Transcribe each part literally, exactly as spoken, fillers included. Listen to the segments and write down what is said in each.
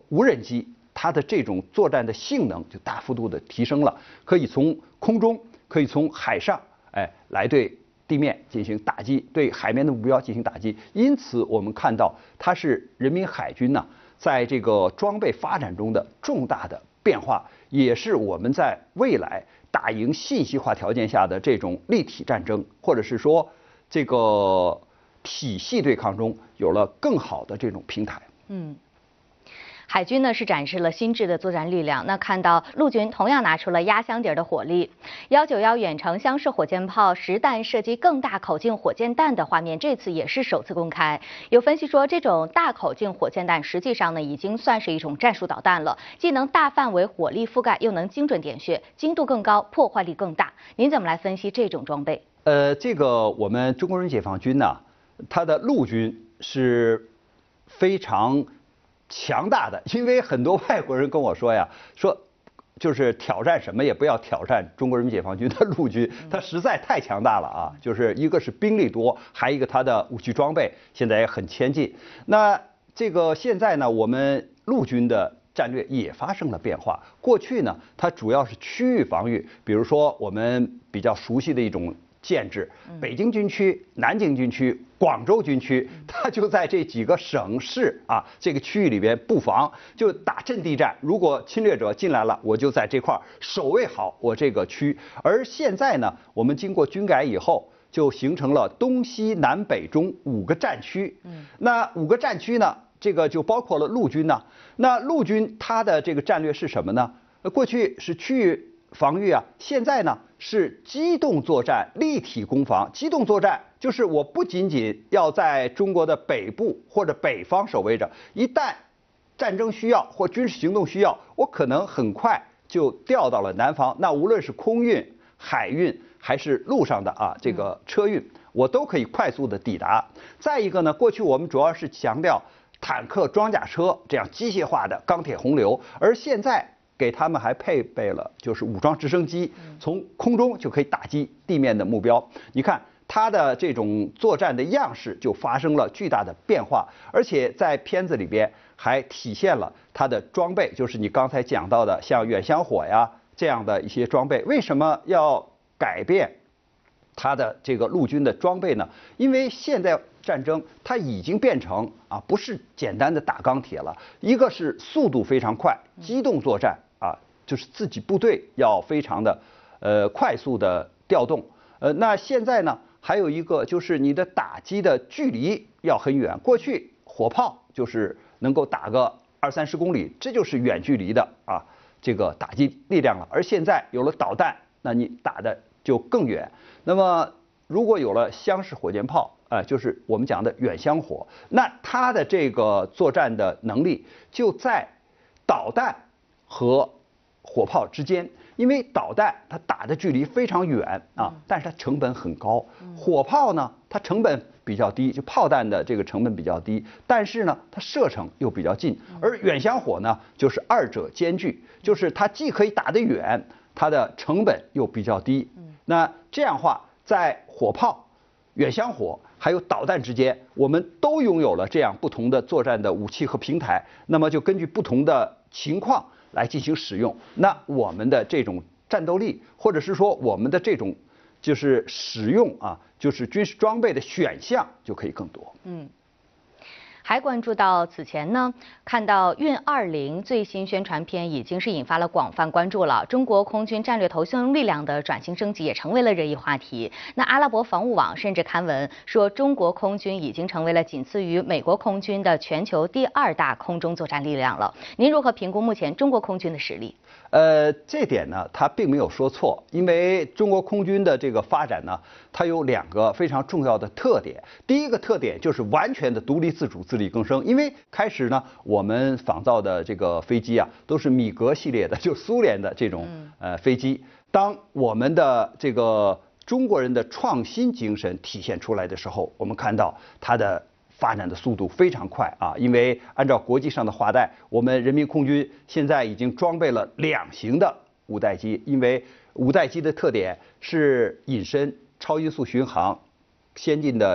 无人机，它的这种作战的性能就大幅度的提升了，可以从空中，可以从海上，哎，来对地面进行打击，对海面的目标进行打击。因此，我们看到它是人民海军呢，在这个装备发展中的重大的变化，也是我们在未来打赢信息化条件下的这种立体战争，或者是说这个体系对抗中有了更好的这种平台。 嗯。海军呢是展示了新制的作战力量，那看到陆军同样拿出了压箱底的火力，幺九幺远程箱式火箭炮实弹射击更大口径火箭弹的画面，这次也是首次公开。有分析说，这种大口径火箭弹实际上呢已经算是一种战术导弹了，既能大范围火力覆盖，又能精准点穴，精度更高，破坏力更大。您怎么来分析这种装备？ 呃，这个我们中国人民解放军呢，它的陆军是非常强大的，因为很多外国人跟我说呀，说就是挑战什么也不要挑战中国人民解放军的陆军，它实在太强大了啊！就是一个是兵力多，还一个它的武器装备现在也很先进。那这个现在呢，我们陆军的战略也发生了变化。过去呢，它主要是区域防御，比如说我们比较熟悉的一种建制，北京军区、南京军区、广州军区，它就在这几个省市啊这个区域里边布防，就打阵地战。如果侵略者进来了，我就在这块守卫好我这个区。而现在呢，我们经过军改以后，就形成了东西南北中五个战区。嗯，那五个战区呢，这个就包括了陆军呢。那陆军它的这个战略是什么呢？过去是区域防御啊，现在呢是机动作战、立体攻防。机动作战就是我不仅仅要在中国的北部或者北方守卫着，一旦战争需要或军事行动需要，我可能很快就调到了南方。那无论是空运、海运还是路上的啊这个车运，我都可以快速的抵达。再一个呢，过去我们主要是强调坦克、装甲车这样机械化的钢铁洪流，而现在给他们还配备了就是武装直升机，从空中就可以打击地面的目标。你看它的这种作战的样式就发生了巨大的变化，而且在片子里边还体现了它的装备，就是你刚才讲到的像远香火呀这样的一些装备。为什么要改变它的这个陆军的装备呢？因为现在战争它已经变成啊不是简单的打钢铁了，一个是速度非常快，机动作战啊，就是自己部队要非常的呃快速的调动。呃，那现在呢还有一个就是你的打击的距离要很远。过去火炮就是能够打个二三十公里，这就是远距离的啊这个打击力量了。而现在有了导弹，那你打的就更远。那么如果有了箱式火箭炮，呃，就是我们讲的远香火，那它的这个作战的能力就在导弹和火炮之间。因为导弹它打的距离非常远啊，但是它成本很高。火炮呢，它成本比较低，就炮弹的这个成本比较低，但是呢，它射程又比较近。而远香火呢，就是二者兼具，就是它既可以打得远，它的成本又比较低。那这样的话，在火炮、远香火还有导弹之间，我们都拥有了这样不同的作战的武器和平台。那么就根据不同的情况来进行使用，那我们的这种战斗力，或者是说我们的这种就是使用啊，就是军事装备的选项就可以更多。 嗯。还关注到此前呢，看到运二零最新宣传片已经是引发了广泛关注了。中国空军战略投送力量的转型升级也成为了热议话题。那阿拉伯防务网甚至刊文说，中国空军已经成为了仅次于美国空军的全球第二大空中作战力量了。您如何评估目前中国空军的实力？ 呃，这点呢，他并没有说错，因为中国空军的这个发展呢，它有两个非常重要的特点。第一个特点就是完全的独立自主、自力更生。因为开始呢，我们仿造的这个飞机啊，都是米格系列的，就苏联的这种呃飞机。当我们的这个中国人的创新精神体现出来的时候，我们看到它的发展的速度非常快啊！因为按照国际上的话带，我们人民空军现在已经装备了两型的五代机。因为五代机的特点是隐身、超音速巡航、先进的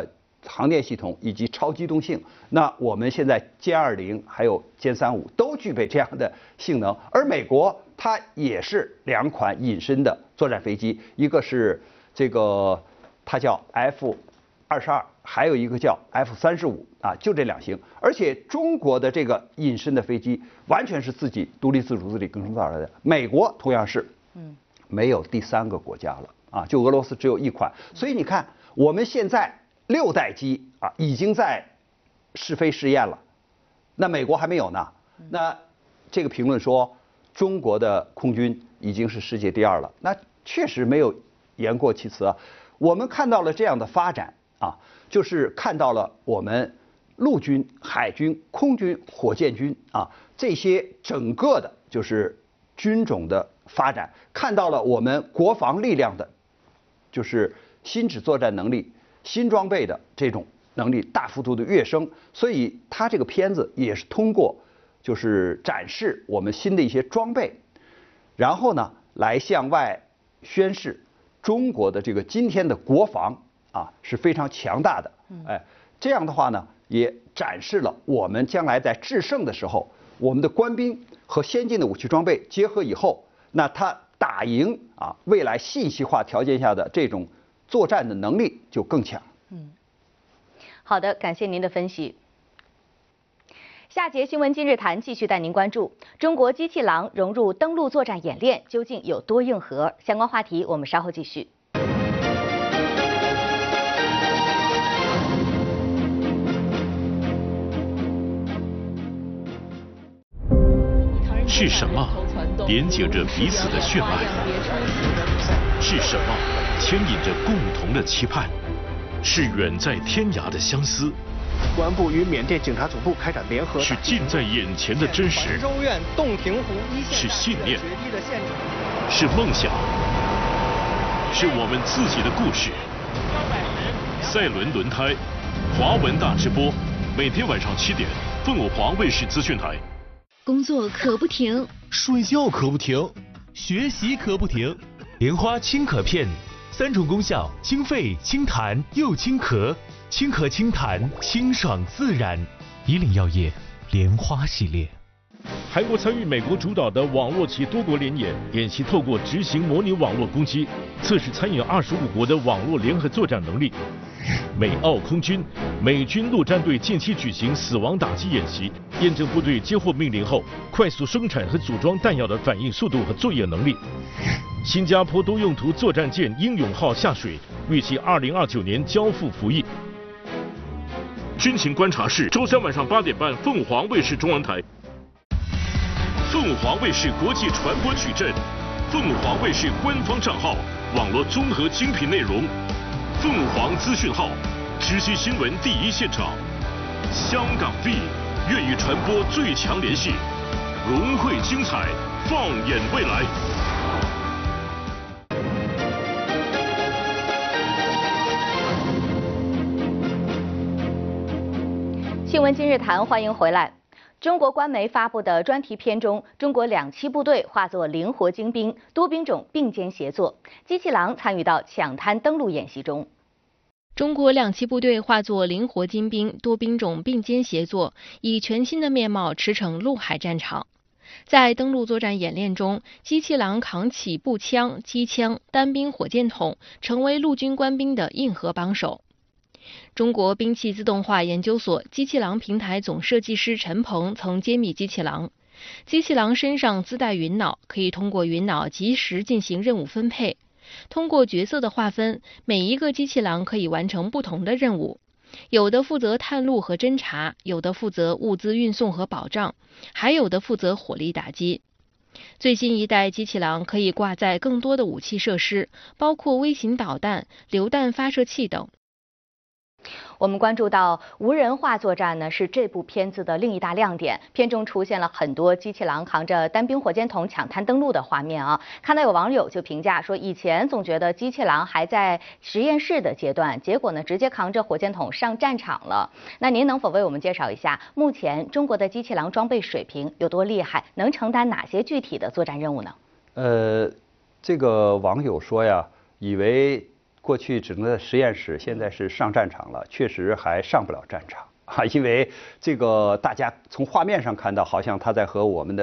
航电系统以及超机动性。那我们现在歼二零还有歼三五都具备这样的性能，而美国它也是两款隐身的作战飞机，一个是这个它叫 F 二十二，还有一个叫 F 三十五啊，就这两型。而且中国的这个隐身的飞机完全是自己独立自主、自力更生造出来的，美国同样是，嗯，没有第三个国家了啊，就俄罗斯只有一款。所以你看，我们现在六代机啊已经在试飞试验了，那美国还没有呢。那这个评论说中国的空军已经是世界第二了，那确实没有言过其词啊。我们看到了这样的发展啊，就是看到了我们陆军、海军、空军、火箭军啊这些整个的就是军种的发展，看到了我们国防力量的，就是新指作战能力、新装备的这种能力大幅度的跃升。所以它这个片子也是通过就是展示我们新的一些装备，然后呢来向外宣示中国的这个今天的国防啊是非常强大的。哎，这样的话呢，也展示了我们将来在制胜的时候，我们的官兵和先进的武器装备结合以后，那它打赢啊未来信息化条件下的这种作战的能力就更强。 嗯，好的，感谢您的分析。下节新闻今日谈继续带您关注中国机器狼融入登陆作战演练究竟有多硬核？相关话题我们稍后继续。 是什么连接着彼此的血脉？是什么牵引着共同的期盼？是远在天涯的相思。 公安部与缅甸警察总部开展联合。 是近在眼前的真实。 州院洞庭湖一线。 是信念。是梦想。是我们自己的故事。赛伦轮胎，华文大直播，每天晚上七点，凤凰卫视资讯台。 工作可不停， 睡觉可不停，学习可不停。莲花清咳片，三种功效：清肺、清痰又清咳。清咳清痰，清爽自然。以岭药业莲花系列。 韩国参与美国主导的网络及多国联演，演习透过执行模拟网络攻击，测试参与二十五国的网络联合作战能力。美澳空军、美军陆战队近期举行死亡打击演习，验证部队接获命令后快速生产和组装弹药的反应速度和作业能力。新加坡多用途作战舰英勇号下水，预计二零二九年交付服役。军情观察室，周三晚上八点半，凤凰卫视中文台。凤凰卫视国际传播矩阵，凤凰卫视官方账号，网络综合精品内容。凤凰资讯号，直击新闻第一现场。香港 V 粤语传播最强联系，融汇精彩，放眼未来。 新闻今日谈，欢迎回来。中国官媒发布的专题片中，中国两栖部队化作灵活精兵，多兵种并肩协作，机器狼参与到抢滩登陆演习中。 中国两栖部队化作灵活精兵，多兵种并肩协作，以全新的面貌驰骋陆海战场。在登陆作战演练中，机器狼扛起步枪、机枪、单兵火箭筒，成为陆军官兵的硬核帮手。中国兵器自动化研究所机器狼平台总设计师陈鹏曾揭秘机器狼。机器狼身上自带云脑，可以通过云脑及时进行任务分配。通过角色的划分，每一个机器狼可以完成不同的任务，有的负责探路和侦察，有的负责物资运送和保障，还有的负责火力打击。最新一代机器狼可以挂载更多的武器设施，包括微型导弹、榴弹发射器等。 我们关注到无人化作战呢，是这部片子的另一大亮点。片中出现了很多机器狼扛着单兵火箭筒抢滩登陆的画面啊。看到有网友就评价说，以前总觉得机器狼还在实验室的阶段，结果呢直接扛着火箭筒上战场了。那您能否为我们介绍一下，目前中国的机器狼装备水平有多厉害，能承担哪些具体的作战任务呢？ 呃，这个网友说呀，以为过去只能在实验室，现在是上战场了，确实还上不了战场啊，因为这个大家从画面上看到，好像他在和我们的